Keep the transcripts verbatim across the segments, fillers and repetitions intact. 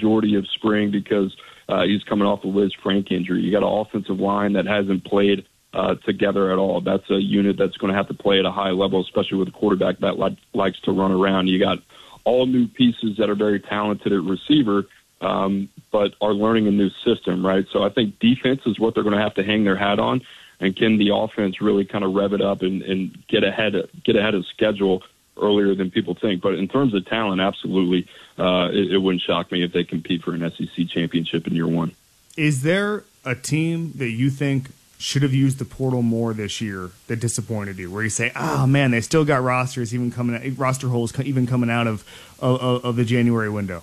majority of spring because uh, he's coming off a Liz Frank injury. You got an offensive line that hasn't played uh, together at all. That's a unit that's going to have to play at a high level, especially with a quarterback that li- likes to run around. You got all new pieces that are very talented at receiver, um, but are learning a new system, right? So I think defense is what they're going to have to hang their hat on, and can the offense really kind of rev it up and, and get ahead of, get ahead of schedule earlier than people think. But in terms of talent, absolutely, uh, it, it wouldn't shock me if they compete for an S E C championship in year one. Is there a team that you think should have used the portal more this year that disappointed you, where you say, oh man, they still got rosters even coming roster holes even coming out of of, of the January window?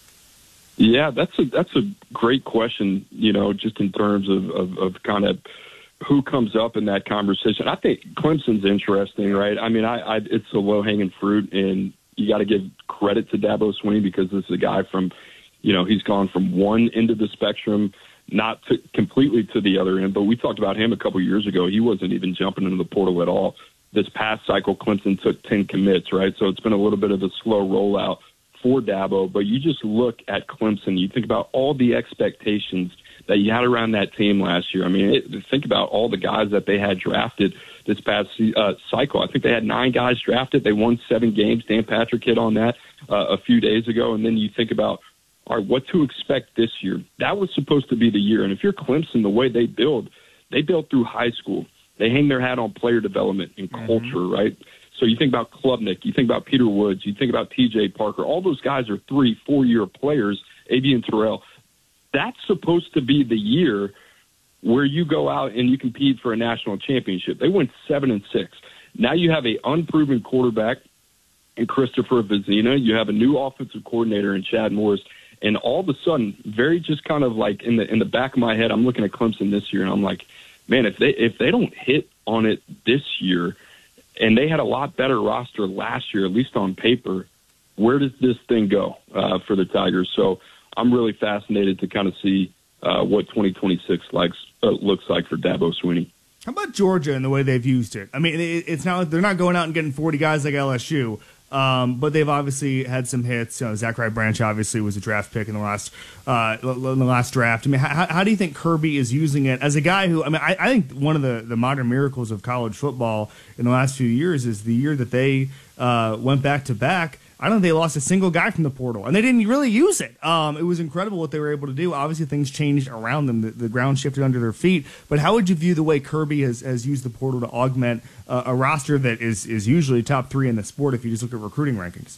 Yeah, that's a that's a great question. You know, just in terms of of, of kind of who comes up in that conversation. I think Clemson's interesting, right? I mean, I, I it's a low hanging fruit, and you got to give credit to Dabo Swinney because this is a guy from, you know, he's gone from one end of the spectrum, not to, completely to the other end. But we talked about him a couple years ago. He wasn't even jumping into the portal at all. This past cycle, Clemson took ten commits, right? So it's been a little bit of a slow rollout for Dabo. But you just look at Clemson, you think about all the expectations that you had around that team last year. I mean, it, think about all the guys that they had drafted this past uh, cycle. I think they had nine guys drafted. They won seven games. Dan Patrick hit on that uh, a few days ago. And then you think about, all right, what to expect this year. That was supposed to be the year. And if you're Clemson, the way they build, they build through high school. They hang their hat on player development and mm-hmm. culture, right? So you think about Klubnik, you think about Peter Woods, you think about T J Parker. All those guys are three, four-year players, Avian Terrell. That's supposed to be the year where you go out and you compete for a national championship. They went seven and six. Now you have a unproven quarterback in Christopher Vizina. You have a new offensive coordinator in Chad Morris. And all of a sudden, very just kind of like in the in the back of my head, I'm looking at Clemson this year, and I'm like, man, if they if they don't hit on it this year, and they had a lot better roster last year, at least on paper, where does this thing go uh, for the Tigers? So I'm really fascinated to kind of see uh, what twenty twenty-six likes, uh, looks like for Dabo Swinney. How about Georgia and the way they've used it? I mean, it, it's not they're not going out and getting forty guys like L S U, um, but they've obviously had some hits. You know, Zachary Branch obviously was a draft pick in the last uh, in the last draft. I mean, how, how do you think Kirby is using it as a guy who? I mean, I, I think one of the, the modern miracles of college football in the last few years is the year that they uh, went back to back. I don't think they lost a single guy from the portal, and they didn't really use it. Um, it was incredible what they were able to do. Obviously, things changed around them. The, the ground shifted under their feet. But how would you view the way Kirby has, has used the portal to augment uh, a roster that is, is usually top three in the sport if you just look at recruiting rankings?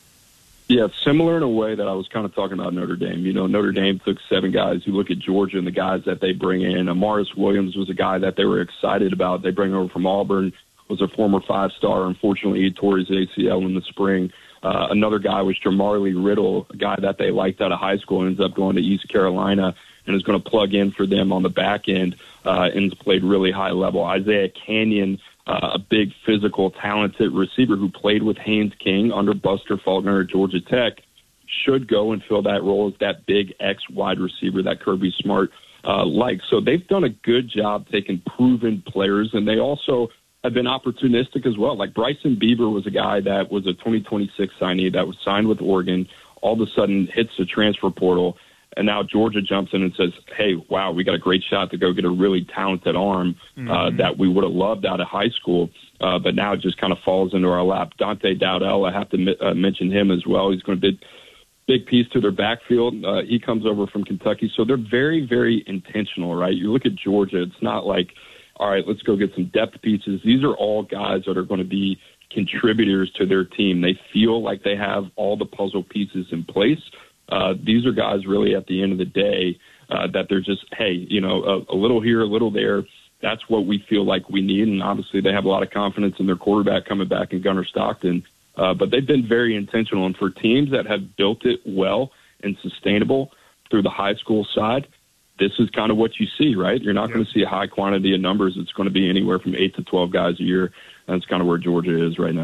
Yeah, similar in a way that I was kind of talking about Notre Dame. You know, Notre Dame took seven guys. You look at Georgia and the guys that they bring in. Amaris Williams was a guy that they were excited about. They bring over from Auburn, was a former five-star. Unfortunately, he tore his A C L in the spring. Uh, another guy was Jamarly Riddle, a guy that they liked out of high school, ends up going to East Carolina and is going to plug in for them on the back end uh, and has played really high level. Isaiah Canyon, uh, a big physical, talented receiver who played with Haynes King under Buster Faulkner at Georgia Tech, should go and fill that role as that big X wide receiver that Kirby Smart uh, likes. So they've done a good job taking proven players, and they also have been opportunistic as well. Like Bryson Beaver was a guy that was a twenty twenty-six signee that was signed with Oregon, all of a sudden hits the transfer portal, and now Georgia jumps in and says, hey, wow, we got a great shot to go get a really talented arm uh, mm-hmm. that we would have loved out of high school, uh, but now it just kind of falls into our lap. Dante Dowdell, I have to uh, mention him as well. He's going to be a big piece to their backfield. Uh, he comes over from Kentucky. So they're very, very intentional, right? You look at Georgia, it's not like, all right, let's go get some depth pieces. These are all guys that are going to be contributors to their team. They feel like they have all the puzzle pieces in place. Uh, these are guys really at the end of the day uh, that they're just, hey, you know, a, a little here, a little there. That's what we feel like we need. And obviously they have a lot of confidence in their quarterback coming back in Gunnar Stockton. Uh, but they've been very intentional. And for teams that have built it well and sustainable through the high school side, this is kind of what you see, right? You're not yeah. going to see a high quantity of numbers. It's going to be anywhere from eight to twelve guys a year. That's kind of where Georgia is right now.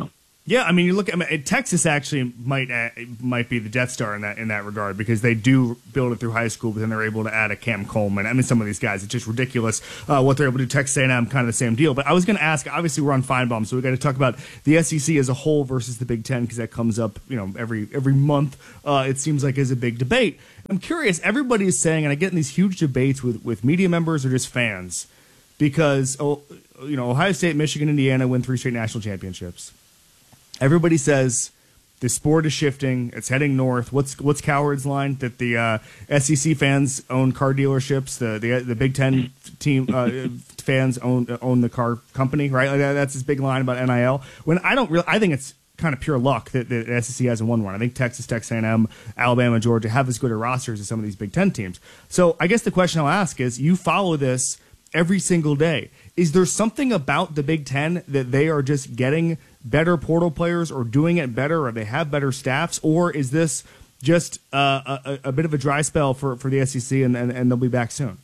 Yeah, I mean, you look at I mean, Texas actually might uh, might be the Death Star in that in that regard because they do build it through high school, but then they're able to add a Cam Coleman. I mean, some of these guys, it's just ridiculous uh, what they're able to do. Texas A and M, kind of the same deal. But I was going to ask. Obviously, we're on Feinbaum, so we got to talk about the S E C as a whole versus the Big Ten because that comes up, you know, every every month. Uh, it seems like is a big debate. I'm curious. Everybody is saying, and I get in these huge debates with with media members or just fans, because oh, you know, Ohio State, Michigan, Indiana win three straight national championships. Everybody says the sport is shifting; it's heading north. What's what's Coward's line that the uh, S E C fans own car dealerships, the the, the Big Ten team uh, fans own own the car company, right? Like that, that's his big line about N I L. When I don't really, I think it's kind of pure luck that the S E C hasn't won one. I think Texas, Texas A and M, Alabama, Georgia have as good a rosters as some of these Big Ten teams. So I guess the question I'll ask is: you follow this every single day. Is there something about the Big Ten that they are just getting better portal players or doing it better or they have better staffs? Or is this just uh, a, a bit of a dry spell for, for the S E C and, and, and they'll be back soon?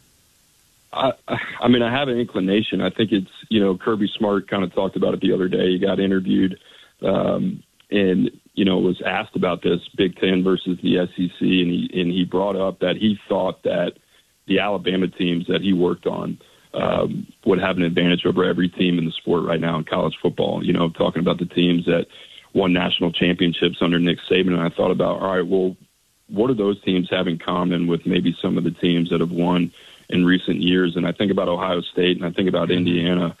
I, I mean, I have an inclination. I think it's, you know, Kirby Smart kind of talked about it the other day. He got interviewed um, and, you know, was asked about this Big Ten versus the S E C. And he, and he brought up that he thought that the Alabama teams that he worked on Um, would have an advantage over every team in the sport right now in college football. You know, talking about the teams that won national championships under Nick Saban, and I thought about, all right, well, what do those teams have in common with maybe some of the teams that have won in recent years? And I think about Ohio State and I think about Indiana.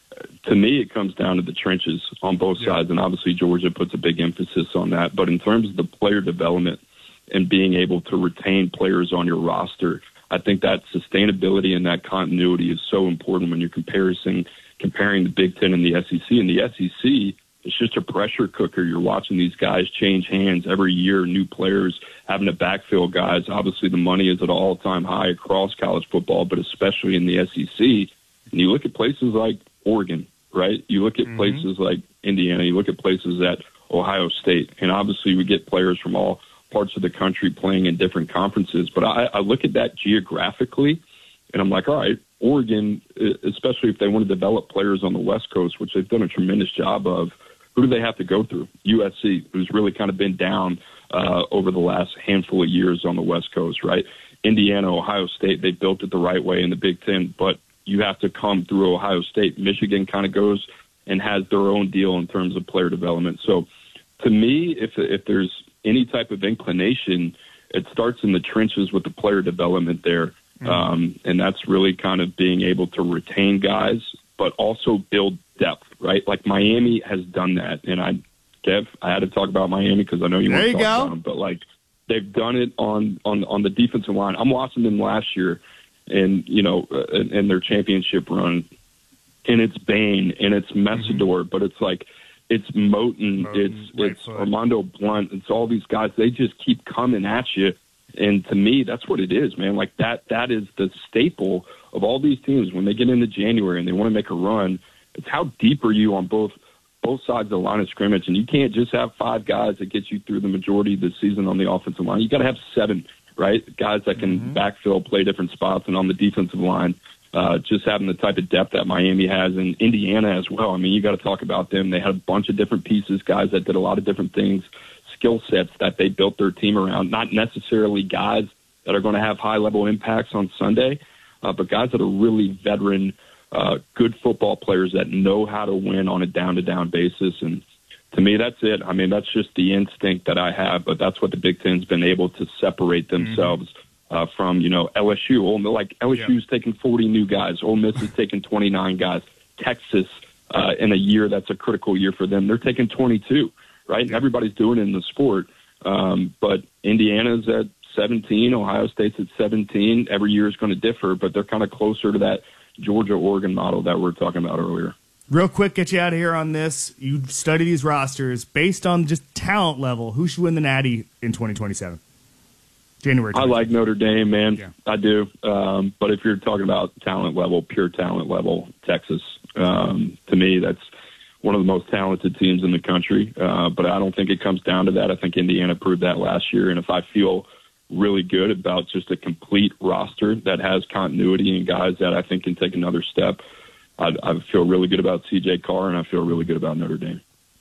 To me, it comes down to the trenches on both yeah. sides, and obviously Georgia puts a big emphasis on that. But in terms of the player development and being able to retain players on your roster, I think that sustainability and that continuity is so important when you're comparison, comparing the Big Ten and the S E C. And the S E C, it's just a pressure cooker. You're watching these guys change hands every year, new players having to backfill guys. Obviously, the money is at an all-time high across college football, but especially in the S E C. And you look at places like Oregon, right? You look at mm-hmm. places like Indiana. You look at places at Ohio State. And obviously, we get players from all parts of the country playing in different conferences. But I, I look at that geographically, and I'm like, all right, Oregon, especially if they want to develop players on the West Coast, which they've done a tremendous job of, who do they have to go through? U S C, who's really kind of been down uh, over the last handful of years on the West Coast, right? Indiana, Ohio State, they built it the right way in the Big Ten, but you have to come through Ohio State. Michigan kind of goes and has their own deal in terms of player development. So to me, if if there's any type of inclination, it starts in the trenches with the player development there. Mm-hmm. Um, and that's really kind of being able to retain guys, but also build depth, right? Like Miami has done that. And I, Kev, I had to talk about Miami because I know you there want to you talk go. about them, but like they've done it on, on, on the defensive line. I'm watching them last year and, you know, uh, in, in their championship run, and it's Bain and it's Messidor, mm-hmm. but it's like, it's Moten, Moten it's right it's foot. Armando Blunt, it's all these guys. They just keep coming at you, and to me, that's what it is, man. Like that, that is the staple of all these teams when they get into January and they want to make a run. It's how deep are you on both both sides of the line of scrimmage, and you can't just have five guys that get you through the majority of the season on the offensive line. You got to have seven, right? Guys that can mm-hmm. backfill, play different spots, and on the defensive line. Uh, just having the type of depth that Miami has, and Indiana as well. I mean, you got to talk about them. They had a bunch of different pieces, guys that did a lot of different things, skill sets that they built their team around. Not necessarily guys that are going to have high-level impacts on Sunday, uh, but guys that are really veteran, uh, good football players that know how to win on a down-to-down basis. And to me, that's it. I mean, that's just the instinct that I have, but that's what the Big Ten's been able to separate themselves mm-hmm. Uh, from, you know, L S U. Ole, like L S U's yeah. taking forty new guys. Ole Miss is taking twenty-nine guys. Texas, uh, in a year that's a critical year for them, they're taking twenty-two, right? And everybody's doing it in the sport. Um, but Indiana's at seventeen. Ohio State's at seventeen. Every year is going to differ, but they're kind of closer to that Georgia-Oregon model that we were talking about earlier. Real quick, get you out of here on this. You study these rosters based on just talent level. Who should win the Natty in twenty twenty-seven? January. I like Notre Dame, man. Yeah. I do. Um, but if you're talking about talent level, pure talent level, Texas, um, to me, that's one of the most talented teams in the country. Uh, but I don't think it comes down to that. I think Indiana proved that last year. And if I feel really good about just a complete roster that has continuity and guys that I think can take another step, I, I feel really good about C J Carr, and I feel really good about Notre Dame.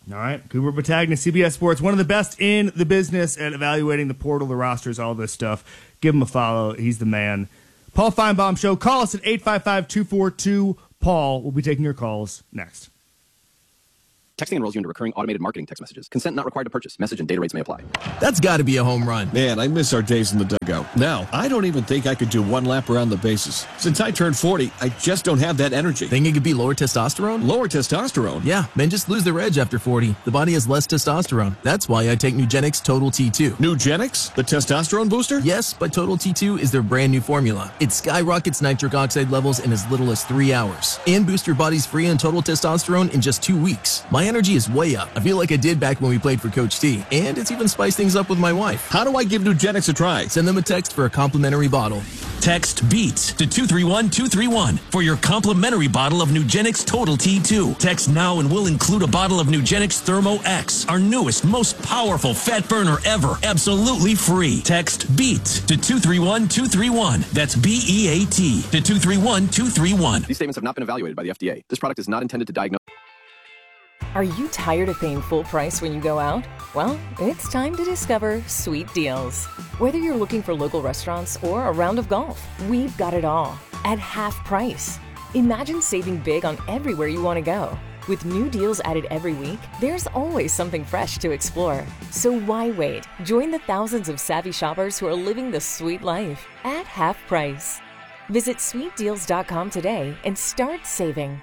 All right. Cooper Battagna, C B S Sports, one of the best in the business at evaluating the portal, the rosters, all this stuff. Give him a follow. He's the man. Paul Feinbaum Show. Call us at eight five five, two four two, Paul. We'll be taking your calls next. Texting enrolls you into recurring automated marketing text messages. Consent not required to purchase. Message and data rates may apply. That's got to be a home run. Man, I miss our days in the dugout. Now, I don't even think I could do one lap around the bases. Since I turned forty, I just don't have that energy. Think it could be lower testosterone? Lower testosterone? Yeah, men just lose their edge after forty. The body has less testosterone. That's why I take Nugenix Total T two. Nugenix? The testosterone booster? Yes, but Total T two is their brand new formula. It skyrockets nitric oxide levels in as little as three hours. And boosts your body's free on total testosterone in just two weeks. My energy is way up. I feel like I did back when we played for Coach T. And it's even spiced things up with my wife. How do I give Nugenix a try? Send them a text for a complimentary bottle. Text BEATS to two three one two three one for your complimentary bottle of Nugenix Total T two. Text now and we'll include a bottle of Nugenix Thermo X, our newest, most powerful fat burner ever, absolutely free. Text BEATS to two three one two three one. That's B E A T to two three one two three one. These statements have not been evaluated by the F D A. This product is not intended to diagnose. Are you tired of paying full price when you go out? Well, it's time to discover Sweet Deals. Whether you're looking for local restaurants or a round of golf, we've got it all at half price. Imagine saving big on everywhere you want to go. With new deals added every week, there's always something fresh to explore. So why wait? Join the thousands of savvy shoppers who are living the sweet life at half price. Visit sweet deals dot com today and start saving.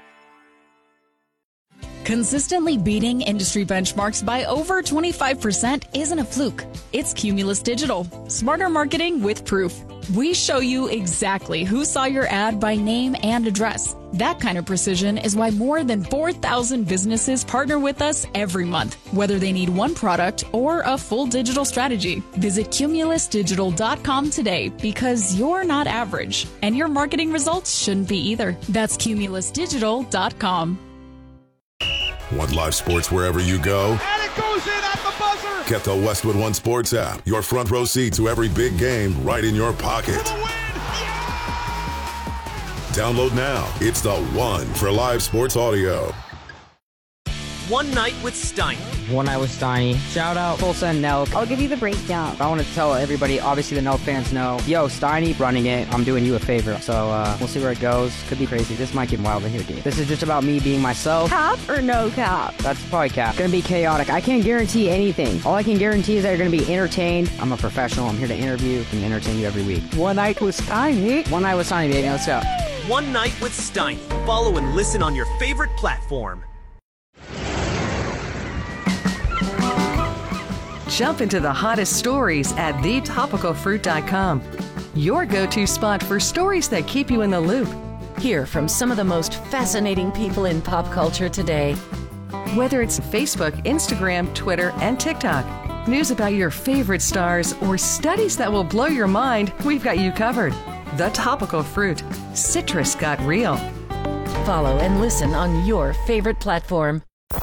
Consistently beating industry benchmarks by over twenty-five percent isn't a fluke. It's Cumulus Digital. Smarter marketing with proof. We show you exactly who saw your ad by name and address. That kind of precision is why more than four thousand businesses partner with us every month, whether they need one product or a full digital strategy. Visit cumulus digital dot com today because you're not average, and your marketing results shouldn't be either. That's cumulus digital dot com. Want live sports wherever you go? And it goes in at the buzzer! Get the Westwood One Sports app. Your front row seat to every big game right in your pocket. For the win! Yeah! Download now. It's the one for live sports audio. One Night with Steiny. One Night with Steiny. Shout out Full Send Nelk. I'll give you the breakdown. I want to tell everybody, obviously the Nelk fans know, yo, Steiny running it. I'm doing you a favor. So uh, we'll see where it goes. Could be crazy. This might get wild in here, dude. This is just about me being myself. Cap or no cap? That's probably cap. Gonna be chaotic. I can't guarantee anything. All I can guarantee is that you're gonna be entertained. I'm a professional. I'm here to interview and entertain you every week. One Night with Steiny. One Night with Steiny, baby. Let's go. One Night with Steiny. Follow and listen on your favorite platform. Jump into the hottest stories at the topical fruit dot com. Your go-to spot for stories that keep you in the loop. Hear from some of the most fascinating people in pop culture today. Whether it's Facebook, Instagram, Twitter, and TikTok, news about your favorite stars, or studies that will blow your mind, we've got you covered. The Topical Fruit. Citrus got real. Follow and listen on your favorite platform.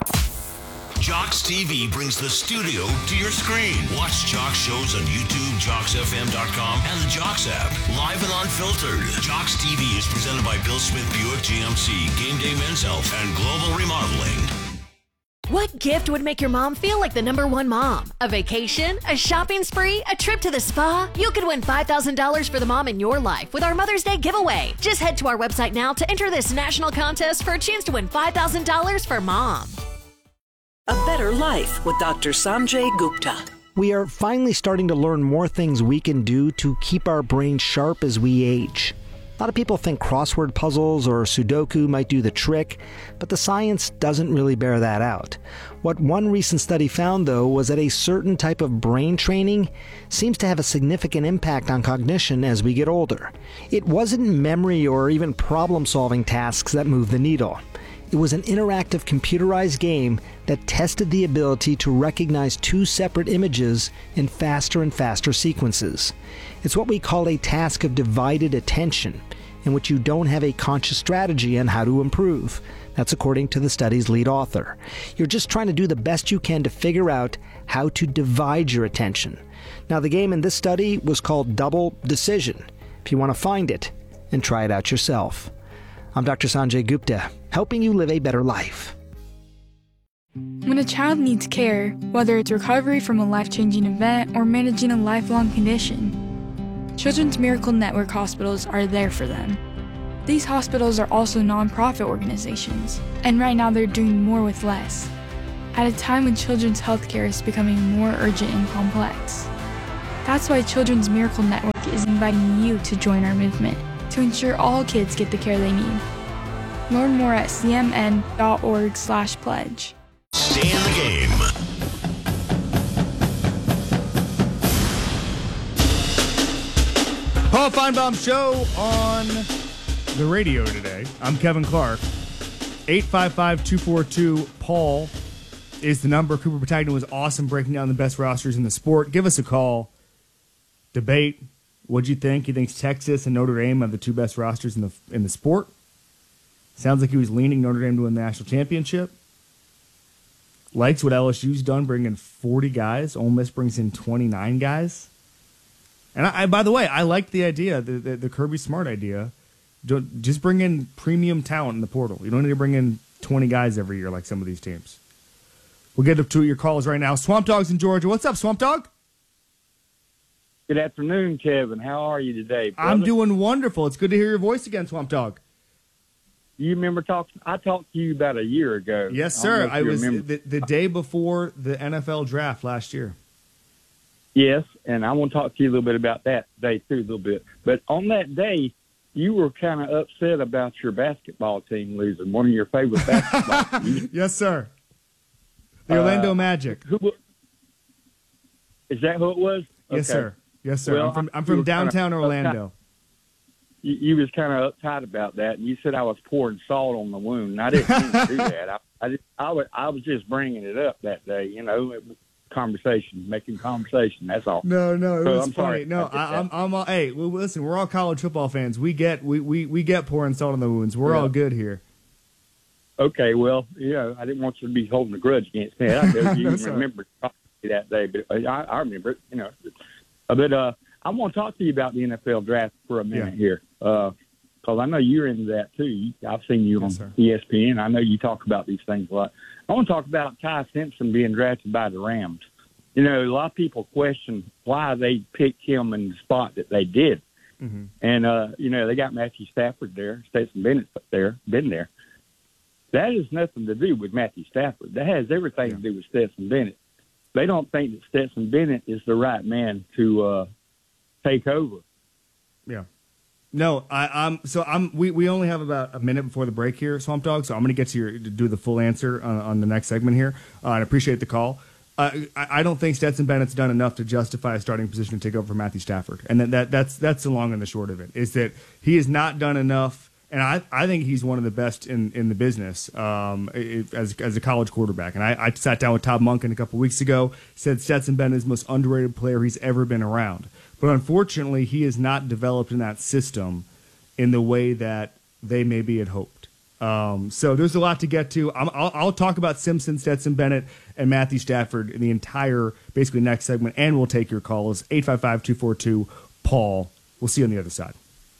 Jocks T V brings the studio to your screen. Watch Jocks shows on YouTube, jocks f m dot com, and the Jocks app. Live and unfiltered. Jocks T V is presented by Bill Smith Buick G M C, Game Day Men's Health, and Global Remodeling. What gift would make your mom feel like the number one mom? A vacation? A shopping spree? A trip to the spa? You could win five thousand dollars for the mom in your life with our Mother's Day giveaway. Just head to our website now to enter this national contest for a chance to win five thousand dollars for mom. A Better Life with Doctor Sanjay Gupta. We are finally starting to learn more things we can do to keep our brains sharp as we age. A lot of people think crossword puzzles or Sudoku might do the trick, but the science doesn't really bear that out. What one recent study found, though, was that a certain type of brain training seems to have a significant impact on cognition as we get older. It wasn't memory or even problem-solving tasks that moved the needle. It was an interactive computerized game that tested the ability to recognize two separate images in faster and faster sequences. It's what we call a task of divided attention, in which you don't have a conscious strategy on how to improve. That's according to the study's lead author. You're just trying to do the best you can to figure out how to divide your attention. Now, the game in this study was called Double Decision, if you want to find it and try it out yourself. I'm Doctor Sanjay Gupta, helping you live a better life. When a child needs care, whether it's recovery from a life-changing event or managing a lifelong condition, Children's Miracle Network hospitals are there for them. These hospitals are also nonprofit organizations, and right now they're doing more with less, at a time when children's healthcare is becoming more urgent and complex. That's why Children's Miracle Network is inviting you to join our movement to ensure all kids get the care they need. Learn more at c m n dot org slash pledge. Stay in the game. Paul Feinbaum Show on the radio today. I'm Kevin Clark. eight five five, two four two, Paul is the number. Cooper Patagna was awesome breaking down the best rosters in the sport. Give us a call. Debate. What'd you think? He thinks Texas and Notre Dame have the two best rosters in the in the sport. Sounds like he was leaning Notre Dame to win the national championship. Likes what L S U's done, bringing forty guys. Ole Miss brings in twenty-nine guys. And I, I, by the way, I liked the idea, the, the, the Kirby Smart idea. Don't, just bring in premium talent in the portal. You don't need to bring in twenty guys every year like some of these teams. We'll get up to your calls right now. Swamp Dog's in Georgia. What's up, Swamp Dog? Good afternoon, Kevin. How are you today, brother? I'm doing wonderful. It's good to hear your voice again, Swamp Dog. You remember talking? I talked to you about a year ago. Yes, sir. I, I was the, the day before the N F L draft last year. Yes, and I want to talk to you a little bit about that day, too, a little bit. But on that day, you were kind of upset about your basketball team losing, one of your favorite basketball teams. Yes, sir. The Orlando uh, Magic. Who, is that who it was? Yes, okay. sir. Yes, sir. Well, I'm from, I'm from downtown Orlando. You, you was kind of uptight about that, and you said I was pouring salt on the wound. And I didn't mean to do that. I, I, just, I, would, I was just bringing it up that day, you know. It was, conversation, making conversation. That's all. No, no, it so was I'm funny. sorry. No, I, I'm, I'm. All, hey, well, listen, we're all college football fans. We get, we, we, we get pouring salt on the wounds. We're yeah. all good here. Okay, well, yeah, I didn't want you to be holding a grudge against me. I know you no, remember talking to me that day, but I, I remember it. You know, but uh, I want to talk to you about the N F L draft for a minute yeah. here, because uh, I know you're into that too. I've seen you yes, on sir. E S P N. I know you talk about these things a lot. I want to talk about Ty Simpson being drafted by the Rams. You know, a lot of people question why they picked him in the spot that they did. Mm-hmm. And, uh, you know, they got Matthew Stafford there, Stetson Bennett there, been there. That has nothing to do with Matthew Stafford. That has everything yeah. to do with Stetson Bennett. They don't think that Stetson Bennett is the right man to uh, take over. Yeah. No, I, I'm so I'm. We, we only have about a minute before the break here, Swamp Dog. So I'm going to get to your to do the full answer on, on the next segment here. Uh, and I appreciate the call. Uh, I, I don't think Stetson Bennett's done enough to justify a starting position to take over for Matthew Stafford, and that, that that's that's the long and the short of it. Is that he has not done enough, and I, I think he's one of the best in, in the business um, as as a college quarterback. And I, I sat down with Todd Monken a couple weeks ago, said Stetson Bennett is the most underrated player he's ever been around. But unfortunately, he is not developed in that system in the way that they maybe had hoped. Um, so there's a lot to get to. I'm, I'll, I'll talk about Simpson, Stetson Bennett, and Matthew Stafford in the entire, basically, next segment, and we'll take your calls. eight five five, two four two, Paul. We'll see you on the other side.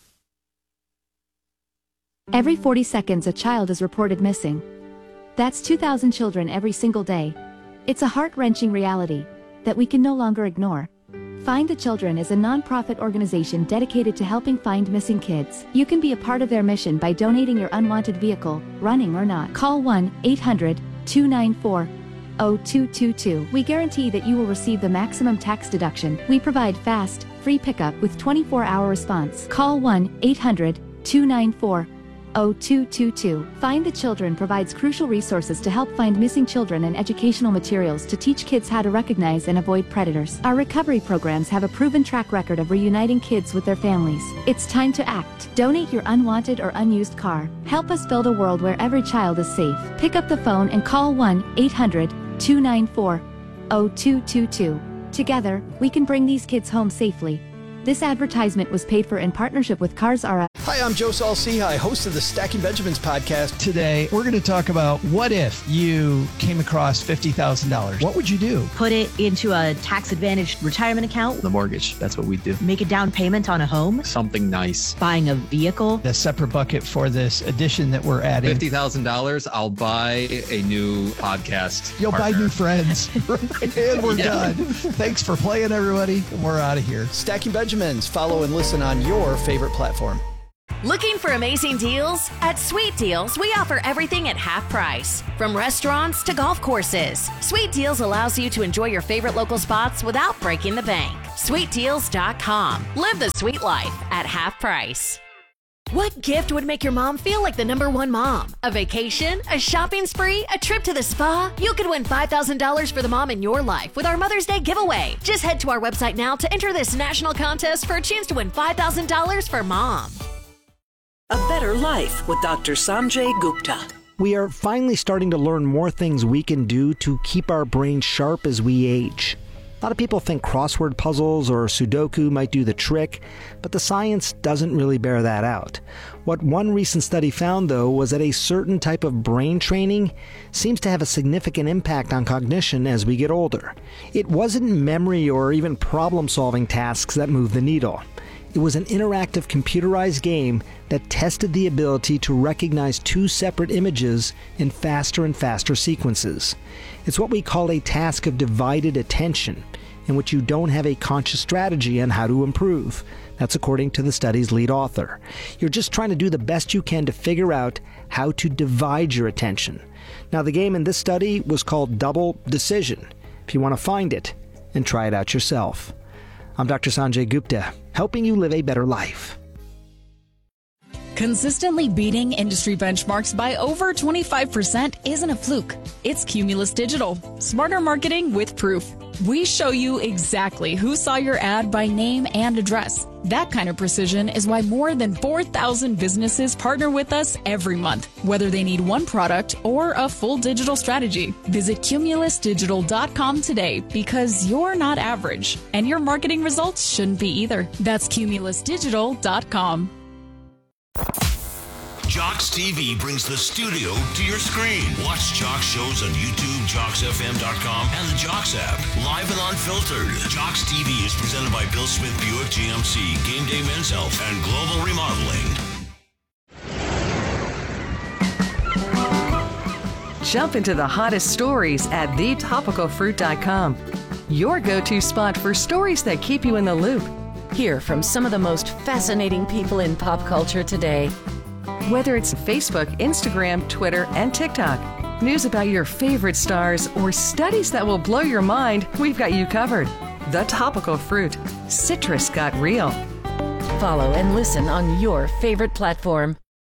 Every forty seconds, a child is reported missing. That's two thousand children every single day. It's a heart-wrenching reality that we can no longer ignore. Find the Children is a non-profit organization dedicated to helping find missing kids. You can be a part of their mission by donating your unwanted vehicle, running or not. Call one eight hundred, two nine four, zero two two two. We guarantee that you will receive the maximum tax deduction. We provide fast, free pickup with twenty-four hour response. Call one eight hundred, two nine four, zero two two two. Find the Children provides crucial resources to help find missing children and educational materials to teach kids how to recognize and avoid predators. Our recovery programs have a proven track record of reuniting kids with their families. It's time to act. Donate your unwanted or unused car. Help us build a world where every child is safe. Pick up the phone and call one eight hundred, two nine four, zero two two two. Together, we can bring these kids home safely. This advertisement was paid for in partnership with Cars R Us. Hi, I'm Joe Saul-Sehy, host of the Stacking Benjamins podcast. Today, we're going to talk about what if you came across fifty thousand dollars. What would you do? Put it into a tax-advantaged retirement account. The mortgage, that's what we do. Make a down payment on a home. Something nice. Buying a vehicle. A separate bucket for this addition that we're adding. fifty thousand dollars, I'll buy a new podcast You'll partner. buy new friends. And we're yeah. done. Thanks for playing, everybody. We're out of here. Stacking Benjamins. Follow and listen on your favorite platform. Looking for amazing deals? At Sweet Deals, we offer everything at half price. From restaurants to golf courses, Sweet Deals allows you to enjoy your favorite local spots without breaking the bank. sweet deals dot com. Live the sweet life at half price. What gift would make your mom feel like the number one mom? A vacation? A shopping spree? A trip to the spa? You could win five thousand dollars for the mom in your life with our Mother's Day giveaway. Just head to our website now to enter this national contest for a chance to win five thousand dollars for mom. A Better Life with Doctor Sanjay Gupta. We are finally starting to learn more things we can do to keep our brains sharp as we age. A lot of people think crossword puzzles or Sudoku might do the trick, but the science doesn't really bear that out. What one recent study found, though, was that a certain type of brain training seems to have a significant impact on cognition as we get older. It wasn't memory or even problem-solving tasks that moved the needle. It was an interactive computerized game that tested the ability to recognize two separate images in faster and faster sequences. It's what we call a task of divided attention, in which you don't have a conscious strategy on how to improve. That's according to the study's lead author. You're just trying to do the best you can to figure out how to divide your attention. Now, the game in this study was called Double Decision. If you want to find it and try it out yourself. I'm Doctor Sanjay Gupta, helping you live a better life. Consistently beating industry benchmarks by over twenty-five percent isn't a fluke. It's Cumulus Digital. Smarter marketing with proof. We show you exactly who saw your ad by name and address. That kind of precision is why more than four thousand businesses partner with us every month, whether they need one product or a full digital strategy. Visit cumulus digital dot com today because you're not average, and your marketing results shouldn't be either. That's cumulus digital dot com. Jocks T V brings the studio to your screen. Watch Jocks shows on YouTube, jocks f m dot com, and the Jocks app. Live and unfiltered. Jocks T V is presented by Bill Smith Buick G M C, Game Day Men's Health, and Global Remodeling. Jump into the hottest stories at the topical fruit dot com. Your go-to spot for stories that keep you in the loop. Hear from some of the most fascinating people in pop culture today. Whether it's Facebook, Instagram, Twitter, and TikTok, news about your favorite stars, or studies that will blow your mind, we've got you covered. The Topical Fruit. Citrus got real. Follow and listen on your favorite platform.